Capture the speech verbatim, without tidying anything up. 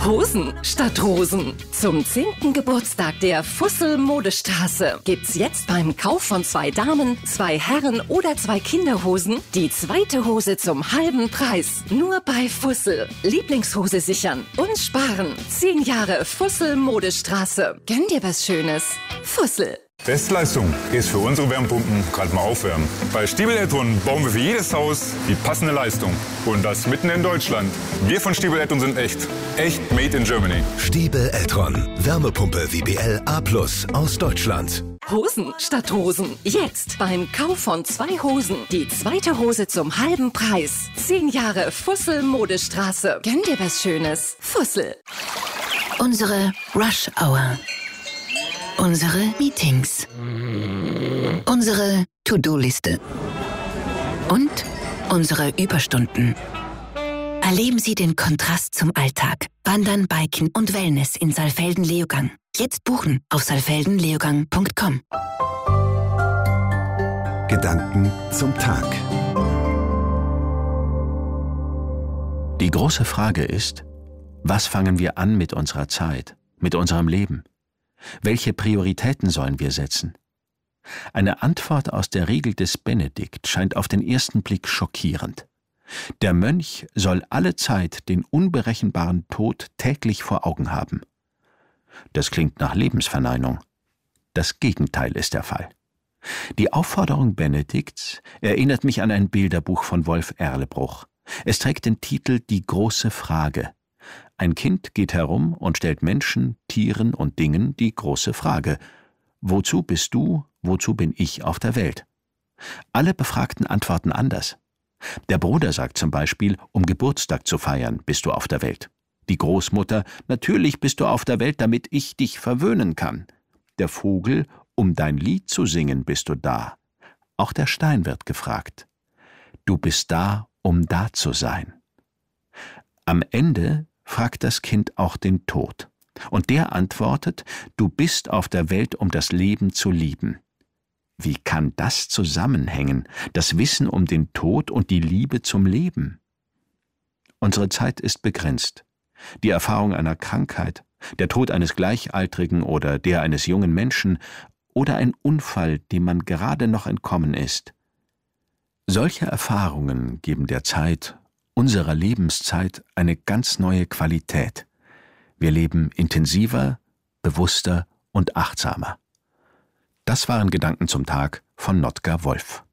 Hosen statt Rosen. Zum zehnten Geburtstag der Fussel Modestraße gibt's jetzt beim Kauf von zwei Damen, zwei Herren oder zwei Kinderhosen die zweite Hose zum halben Preis. Nur bei Fussel. Lieblingshose sichern und sparen. Zehn Jahre Fussel Modestraße. Gönn dir was Schönes. Fussel. Bestleistung ist für unsere Wärmepumpen gerade mal aufwärmen. Bei Stiebel Eltron bauen wir für jedes Haus die passende Leistung. Und das mitten in Deutschland. Wir von Stiebel Eltron sind echt. Echt made in Germany. Stiebel Eltron. Wärmepumpe W B L A plus aus Deutschland. Hosen statt Rosen. Jetzt beim Kauf von zwei Hosen die zweite Hose zum halben Preis. Zehn Jahre Fussel Modestraße. Gönn dir was Schönes. Fussel. Unsere Rush Hour. Unsere Meetings. Unsere To-Do-Liste. Und unsere Überstunden. Erleben Sie den Kontrast zum Alltag. Wandern, Biken und Wellness in Saalfelden-Leogang. Jetzt buchen auf saalfelden leogang punkt com. Gedanken zum Tag. Die große Frage ist, was fangen wir an mit unserer Zeit, mit unserem Leben? Welche Prioritäten sollen wir setzen? Eine Antwort aus der Regel des Benedikt scheint auf den ersten Blick schockierend. Der Mönch soll alle Zeit den unberechenbaren Tod täglich vor Augen haben. Das klingt nach Lebensverneinung. Das Gegenteil ist der Fall. Die Aufforderung Benedikts erinnert mich an ein Bilderbuch von Wolf Erlebruch. Es trägt den Titel »Die große Frage«. Ein Kind geht herum und stellt Menschen, Tieren und Dingen die große Frage: Wozu bist du, wozu bin ich auf der Welt? Alle Befragten antworten anders. Der Bruder sagt zum Beispiel, um Geburtstag zu feiern, bist du auf der Welt. Die Großmutter, natürlich bist du auf der Welt, damit ich dich verwöhnen kann. Der Vogel, um dein Lied zu singen, bist du da. Auch der Stein wird gefragt. Du bist da, um da zu sein. Am Ende fragt das Kind auch den Tod. Und der antwortet, du bist auf der Welt, um das Leben zu lieben. Wie kann das zusammenhängen, das Wissen um den Tod und die Liebe zum Leben? Unsere Zeit ist begrenzt. Die Erfahrung einer Krankheit, der Tod eines Gleichaltrigen oder der eines jungen Menschen oder ein Unfall, dem man gerade noch entkommen ist. Solche Erfahrungen geben der Zeit, unserer Lebenszeit, eine ganz neue Qualität. Wir leben intensiver, bewusster und achtsamer. Das waren Gedanken zum Tag von Notker Wolf.